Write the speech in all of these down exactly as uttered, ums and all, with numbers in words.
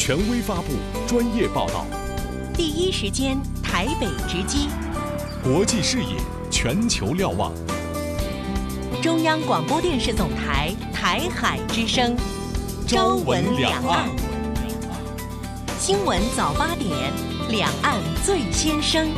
权威发布，专业报道， 第一时间台北直击， 国际视野，全球瞭望。 中央广播电视总台台海之声，朝闻两岸。新闻早八点，两岸最先声。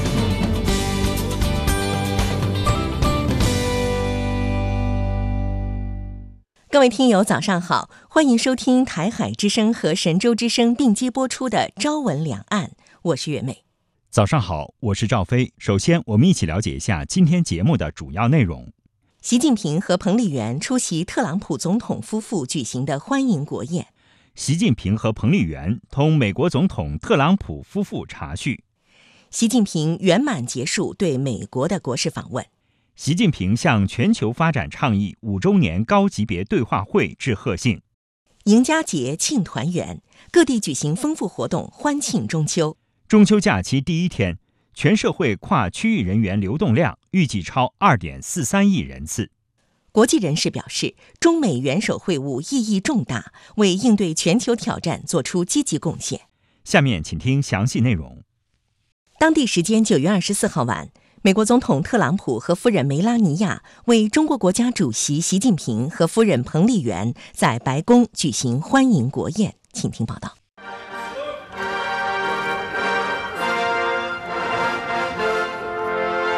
各位听友早上好，欢迎收听台海之声和神州之声并机播出的朝闻两岸，我是月妹。 早上好，我是赵飞。首先我们一起了解一下今天节目的主要内容。 习近平和彭丽媛出席特朗普总统夫妇举行的欢迎国宴。 习近平和彭丽媛同美国总统特朗普夫妇茶叙。 习近平圆满结束对美国的国事访问。 习近平向全球发展倡议五周年高级别对话会致贺信。 迎佳节庆团圆，各地举行丰富活动欢庆中秋。 中秋假期第一天，全社会跨区域人员流动量预计超 二点四三亿人次。 国际人士表示，中美元首会晤意义重大，为应对全球挑战做出积极贡献。 下面请听详细内容。 当地时间九月二十四号晚，美国总统特朗普和夫人梅拉尼亚为中国国家主席习近平和夫人彭丽媛在白宫举行欢迎国宴，请听报道。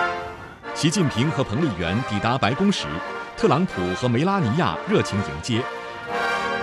习近平和彭丽媛抵达白宫时，特朗普和梅拉尼亚热情迎接，